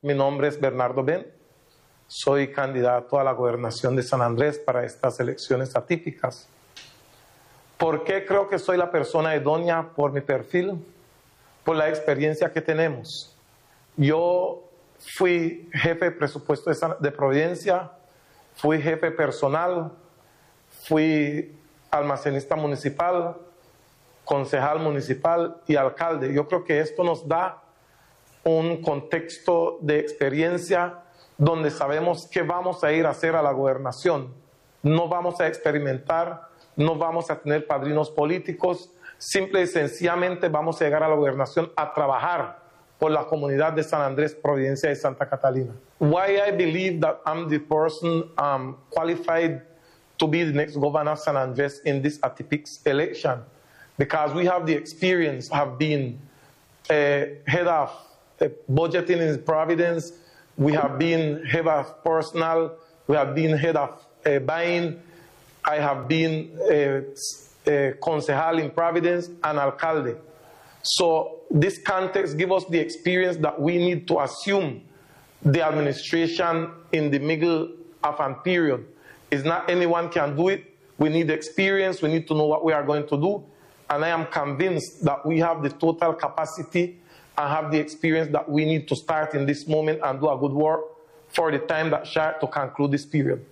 Mi nombre es Bernardo Ben. Soy candidato a la gobernación de San Andrés para estas elecciones atípicas. ¿Por qué creo que soy la persona idónea? Por mi perfil, por la experiencia que tenemos. Yo fui jefe de presupuesto de Providencia, fui jefe personal, fui almacenista municipal, concejal municipal y alcalde. Yo creo que esto nos da un contexto de experiencia donde sabemos qué vamos a ir a hacer a la gobernación. No vamos a experimentar, no vamos a tener padrinos políticos, simple y sencillamente vamos a llegar a la gobernación a trabajar por la comunidad de San Andrés, Providencia y Santa Catalina. Why I believe that I'm the person qualified to be the next governor of San Andrés in this atypics election? Because we have the experience, have been head of budgeting in Providence, we have been head of personnel, we have been head of buying, I have been concejal in Providence and alcalde. So this context gives us the experience that we need to assume the administration in the middle of a period. It's not anyone can do it. We need experience. We need to know what we are going to do. And I am convinced that we have the total capacity and have the experience that we need to start in this moment and do a good work for the time that shall to conclude this period.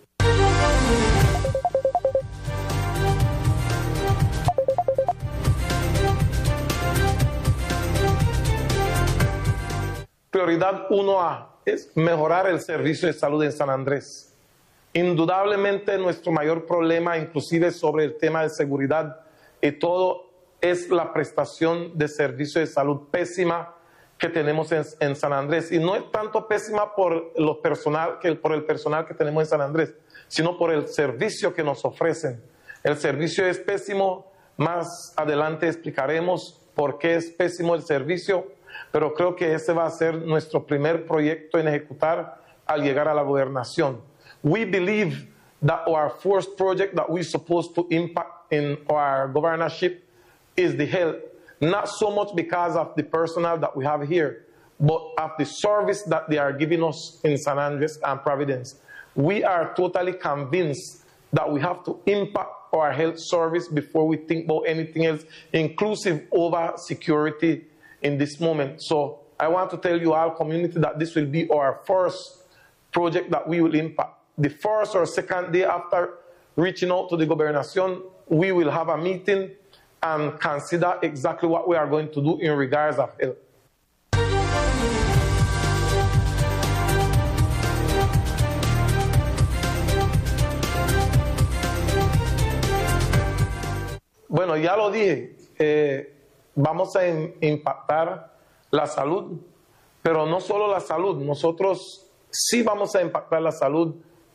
Prioridad 1A es mejorar el servicio de salud en San Andrés. Indudablemente nuestro mayor problema, inclusive sobre el tema de seguridad y todo, es la prestación de servicio de salud pésima que tenemos en San Andrés. Y no es tanto pésima por el personal que tenemos en San Andrés, sino por el servicio que nos ofrecen. El servicio es pésimo. Más adelante explicaremos por qué es pésimo el servicio, pero creo que ese va a ser nuestro primer proyecto en ejecutar al llegar a la gobernación. We believe that our first project that we're supposed to impact in our governorship is the health, not so much because of the personnel that we have here, but of the service that they are giving us in San Andrés and Providence. We are totally convinced that we have to impact our health service before we think about anything else, inclusive over security in this moment. So I want to tell you, our community, that this will be our first project that we will impact. The first or second day after reaching out to the gobernación, we will have a meeting and consider exactly what we are going to do in regards of health. Bueno, ya lo dije, vamos a impactar la salud, pero no solo la salud, nosotros sí vamos a impactar la salud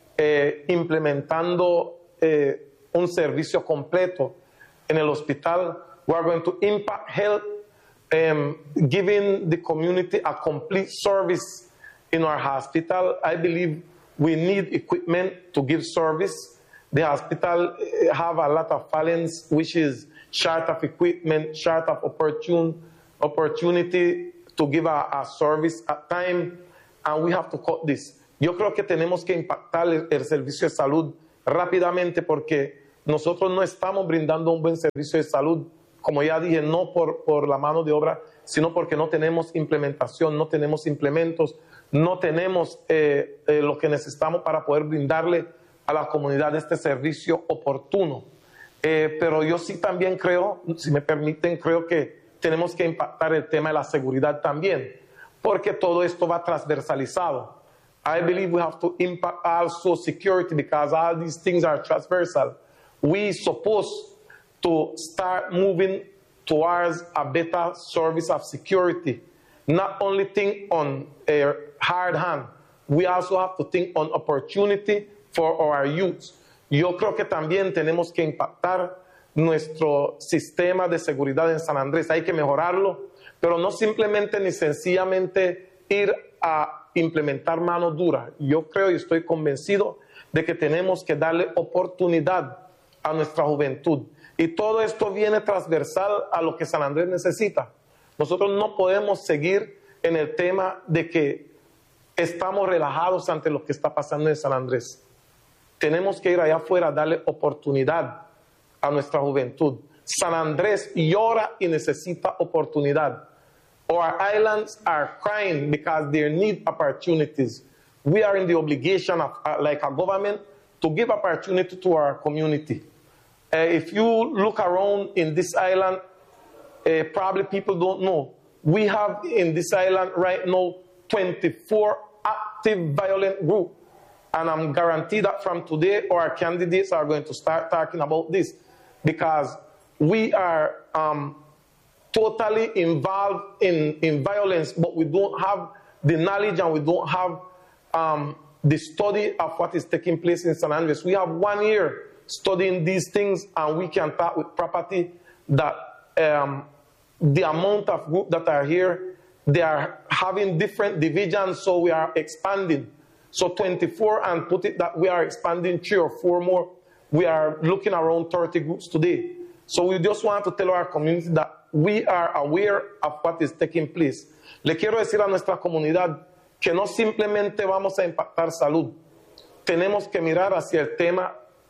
implementando un servicio completo en el hospital. We are going to impact health, giving the community a complete service in our hospital. I believe we need equipment to give service. The hospital have a lot of fallings, which is short of equipment, short of opportunity to give a service at time, and we have to cut this. Yo creo que tenemos que impactar el servicio de salud rápidamente porque nosotros no estamos brindando un buen servicio de salud, como ya dije, no por la mano de obra, sino porque no tenemos implementación, no tenemos implementos, no tenemos lo que necesitamos para poder brindarle a la comunidad este servicio oportuno. Pero yo sí también creo, si me permiten, creo que tenemos que impactar el tema de la seguridad también, porque todo esto va transversalizado. I believe we have to impact also security because all these things are transversal. We supposed to start moving towards a better service of security. Not only think on a hard hand, we also have to think on opportunity for our youth. Yo creo que también tenemos que impactar nuestro sistema de seguridad en San Andrés. Hay que mejorarlo, pero no simplemente ni sencillamente ir a implementar mano dura. Yo creo y estoy convencido de que tenemos que darle oportunidad a nuestra juventud. Y todo esto viene transversal a lo que San Andrés necesita. Nosotros no podemos seguir en el tema de que estamos relajados ante lo que está pasando en San Andrés. Tenemos que ir allá afuera a darle oportunidad a nuestra juventud. San Andrés llora y necesita oportunidad. Our islands are crying because they need opportunities. We are in the obligation of, like a government, to give opportunity to our community. If you look around in this island, probably people don't know. We have in this island right now 24 active violent groups. And I'm guaranteed that from today, our candidates are going to start talking about this because we are totally involved in violence, but we don't have the knowledge and we don't have the study of what is taking place in San Andres. We have 1 year studying these things, and we can talk with property that the amount of groups that are here, they are having different divisions, so we are expanding. So 24, and put it that we are expanding 3 or 4 more. We are looking around 30 groups today. So we just want to tell our community that we are aware of what is taking place. Le quiero decir a nuestra comunidad que no simplemente vamos a impactar salud. Tenemos que mirar hacia el tema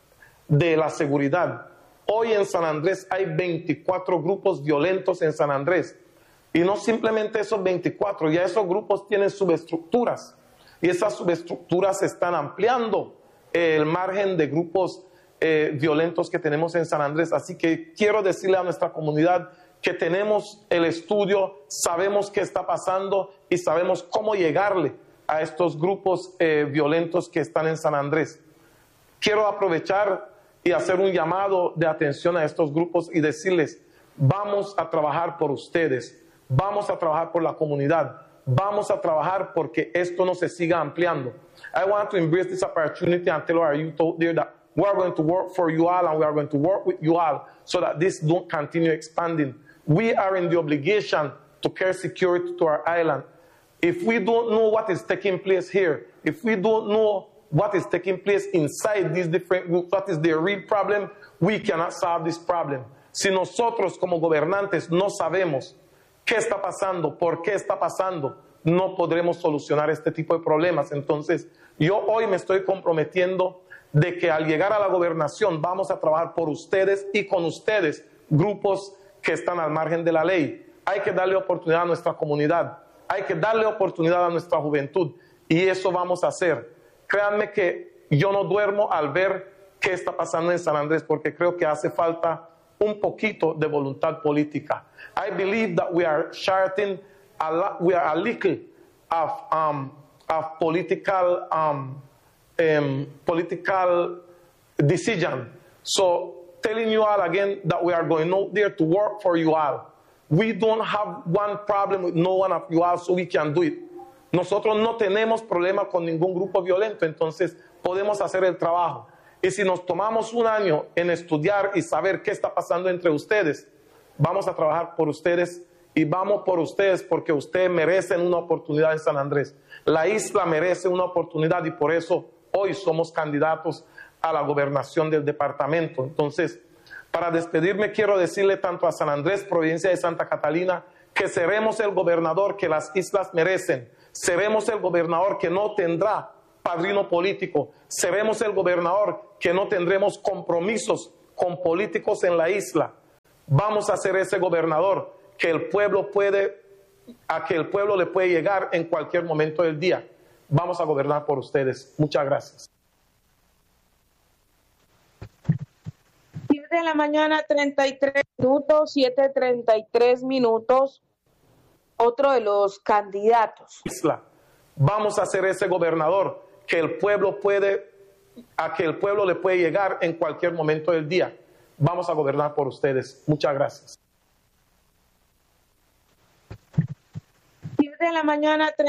de la seguridad. Hoy en San Andrés hay 24 grupos violentos en San Andrés. Y no simplemente esos 24, ya esos grupos tienen subestructuras. Y esas subestructuras están ampliando el margen de grupos violentos que tenemos en San Andrés. Así que quiero decirle a nuestra comunidad que tenemos el estudio, sabemos qué está pasando y sabemos cómo llegarle a estos grupos violentos que están en San Andrés. Quiero aprovechar y hacer un llamado de atención a estos grupos y decirles, vamos a trabajar por ustedes, vamos a trabajar por la comunidad, vamos a trabajar porque esto no se siga ampliando. I want to embrace this opportunity and tell our youth out there that we are going to work for you all and we are going to work with you all so that this don't continue expanding. We are in the obligation to care security to our island. If we don't know what is taking place here, if we don't know what is taking place inside these different groups, what is their real problem, we cannot solve this problem. Si nosotros como gobernantes no sabemos qué está pasando, por qué está pasando, no podremos solucionar este tipo de problemas. Entonces, yo hoy me estoy comprometiendo de que al llegar a la gobernación vamos a trabajar por ustedes y con ustedes, grupos que están al margen de la ley. Hay que darle oportunidad a nuestra comunidad, hay que darle oportunidad a nuestra juventud y eso vamos a hacer. Créanme que yo no duermo al ver qué está pasando en San Andrés porque creo que hace falta un poquito de voluntad política. I believe that we are charting we are a little of political decision. So telling you all again that we are going out there to work for you all. We don't have one problem with no one of you all, so we can do it. Nosotros no tenemos problema con ningún grupo violento, entonces podemos hacer el trabajo. Y si nos tomamos 1 año en estudiar y saber qué está pasando entre ustedes, vamos a trabajar por ustedes y vamos por ustedes porque ustedes merecen una oportunidad en San Andrés. La isla merece una oportunidad y por eso hoy somos candidatos a la gobernación del departamento. Entonces, para despedirme quiero decirle tanto a San Andrés, provincia de Santa Catalina, que seremos el gobernador que las islas merecen. Seremos el gobernador que no tendrá padrino político. Seremos el gobernador que no tendremos compromisos con políticos en la isla. Vamos a ser ese gobernador que el pueblo le puede llegar en cualquier momento del día. Vamos a gobernar por ustedes. Muchas gracias. 7 de la mañana, 33 minutos, 7:33 minutos. Otro de los candidatos. Vamos a ser ese gobernador que el pueblo le puede llegar en cualquier momento del día. Vamos a gobernar por ustedes. Muchas gracias. 7 de la mañana,